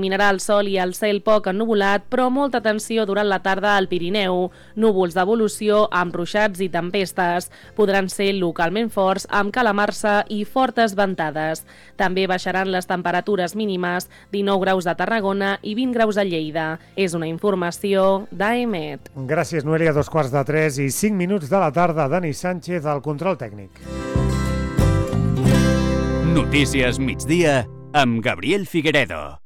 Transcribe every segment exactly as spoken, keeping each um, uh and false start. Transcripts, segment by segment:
Predominarà el sol i el cel poc ennuvolat, però molta atenció durant la tarda al Pirineu. Núvols d'evolució amb ruixats i tempestes. Podran ser localment forts amb calamarsa i fortes ventades. També baixaran les temperatures mínimes, dinou graus a Tarragona i vint graus a Lleida. És una informació d'A E M E T. Gràcies, Noelia. Dos quarts de tres i cinc minuts de la tarda. Dani Sánchez, al control tècnic. Notícies migdia amb Gabriel Figueredo.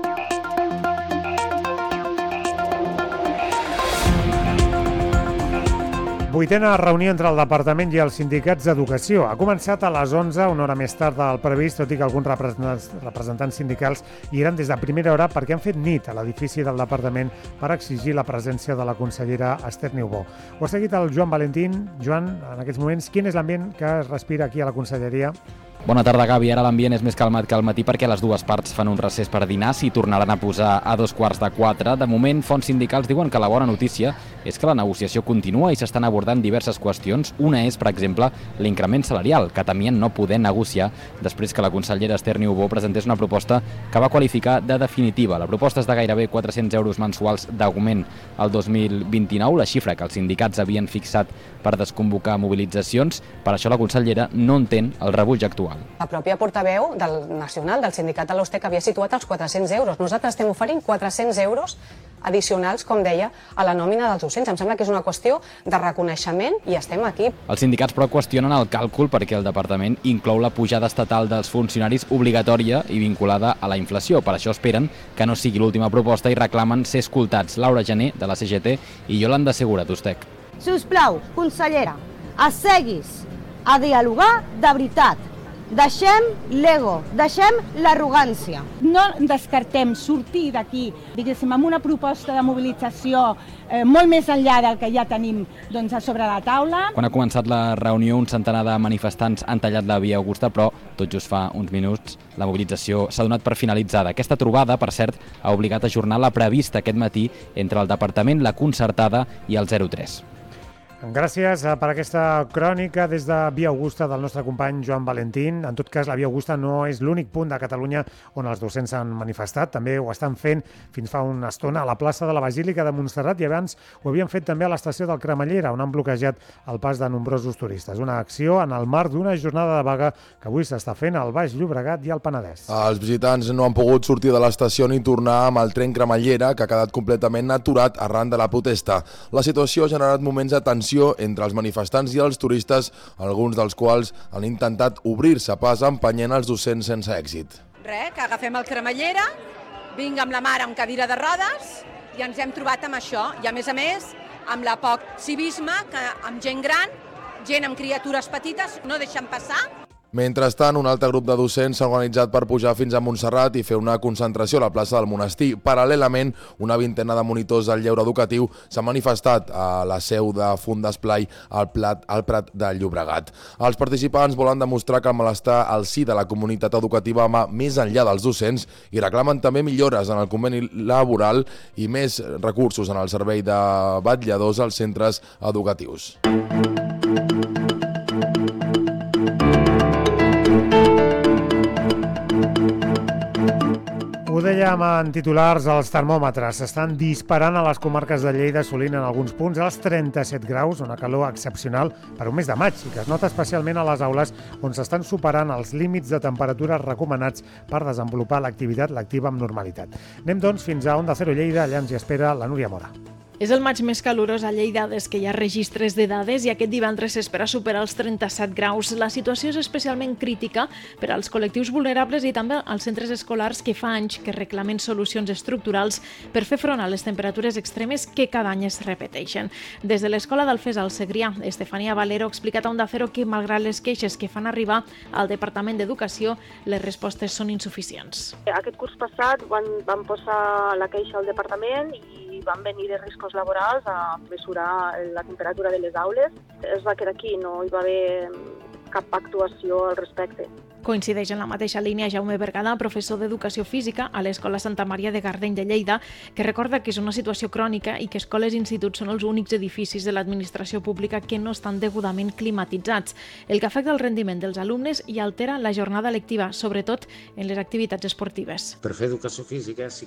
Vuitena reunió entre el Departament i els sindicats d'Educació. Ha començat a les onze, una hora més tard del previst, tot i que alguns representants, representants sindicals hi eren des de primera hora perquè han fet nit a l'edifici del Departament per exigir la presència de la consellera Esther Niubó. Ho ha seguit el Joan Valentín. Joan, en aquests moments, quin és l'ambient que es respira aquí a la conselleria? Bona tarda, Gavi. Ara l'ambient és més calmat que al matí perquè les dues parts fan un recés per dinar, s'hi tornaran a posar a dos quarts de quatre. De moment, fonts sindicals diuen que la bona notícia és que la negociació continua i s'estan abordant diverses qüestions. Una és, per exemple, l'increment salarial, que temien no poder negociar després que la consellera Esther Niubó presentés una proposta que va qualificar de definitiva. La proposta és de gairebé quatre-cents euros mensuals d'augment al dos mil vint-i-nou, la xifra que els sindicats havien fixat per desconvocar mobilitzacions. Per això la consellera no entén el rebuig actual. La pròpia portaveu del nacional, del sindicat de l'Ustec, havia situat els quatre-cents euros. Nosaltres estem oferint quatre-cents euros addicionals, com deia, a la nòmina dels docents. Em sembla que és una qüestió de reconeixement i estem aquí. Els sindicats, però, qüestionen el càlcul perquè el departament inclou la pujada estatal dels funcionaris obligatòria i vinculada a la inflació. Per això esperen que no sigui l'última proposta i reclamen ser escoltats. Laura Gené, de la C G T, i Yolanda Segura, d'Ustec. Si us plau, consellera, asseguis a dialogar de veritat. Deixem l'ego, deixem l'arrogància. No descartem sortir d'aquí, diguéssim, amb una proposta de mobilització eh, molt més enllà del que ja tenim doncs, a sobre la taula. Quan ha començat la reunió, un centenar de manifestants han tallat la via Augusta, però tot just fa uns minuts la mobilització s'ha donat per finalitzada. Aquesta trobada, per cert, ha obligat a ajornar la prevista aquest matí entre el Departament, la Concertada i el zero tres. Gràcies per aquesta crònica des de Via Augusta del nostre company Joan Valentín. En tot cas, la Via Augusta no és l'únic punt de Catalunya on els docents s'han manifestat. També ho estan fent fins fa una estona a la plaça de la Basílica de Montserrat i abans ho havien fet també a l'estació del Cremallera, on han bloquejat el pas de nombrosos turistes. Una acció en el marc d'una jornada de vaga que avui s'està fent al Baix Llobregat i al Penedès. Els visitants no han pogut sortir de l'estació ni tornar amb el tren Cremallera, que ha quedat completament aturat arran de la protesta. La situació ha generat moments de tensió entre els manifestants i els turistes, alguns dels quals han intentat obrir-se pas empenyent els docents sense èxit. Res, que agafem el Cremallera, vinc amb la mare amb cadira de rodes i ens hem trobat amb això. I a més a més, amb la poc civisme, que amb gent gran, gent amb criatures petites, no deixen passar. Mentrestant, un altre grup de docents s'ha organitzat per pujar fins a Montserrat i fer una concentració a la plaça del Monestir. Paral·lelament, una vintena de monitors del lleure educatiu s'ha manifestat a la seu de Fundesplai al, Plat, al Prat de Llobregat. Els participants volen demostrar que el malestar al si de la comunitat educativa va més enllà dels docents i reclamen també millores en el conveni laboral i més recursos en el servei de vetlladors als centres educatius. Ho dèiem en titulars, els termòmetres s'estan disparant a les comarques de Lleida, assolint en alguns punts els trenta-set graus, una calor excepcional per un mes de maig i que es nota especialment a les aules on s'estan superant els límits de temperatura recomanats per desenvolupar l'activitat lectiva amb normalitat. Anem, doncs, fins a Onda Cero Lleida, allà ens hi espera la Núria Mora. És el maig més calorós a Lleida des que hi ha registres de dades i aquest divendres s'espera superar els trenta-set graus. La situació és especialment crítica per als col·lectius vulnerables i també als centres escolars que fa anys que reclamen solucions estructurals per fer front a les temperatures extremes que cada any es repeteixen. Des de l'Escola d'Alfés al Segrià, Estefania Valero ha explicat a Onda Cero que, malgrat les queixes que fan arribar al Departament d'Educació, les respostes són insuficients. Aquest curs passat van, van posar la queixa al departament i van venir de riscos laborals a mesurar la temperatura de les aules. Es va quedar aquí, no hi va haver cap actuació al respecte. Coincideix en la mateixa línia Jaume Bergada, professor d'Educació Física a l'Escola Santa Maria de Gardeny de Lleida, que recorda que és una situació crònica i que escoles i instituts són els únics edificis de l'administració pública que no estan degudament climatitzats, el que afecta el rendiment dels alumnes i altera la jornada lectiva, sobretot en les activitats esportives. Per fer educació física sí